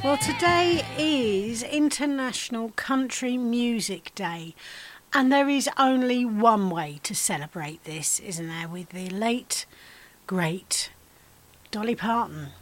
Well, today is International Country Music Day, and there is only one way to celebrate this, isn't there, with the late, great Dolly Parton.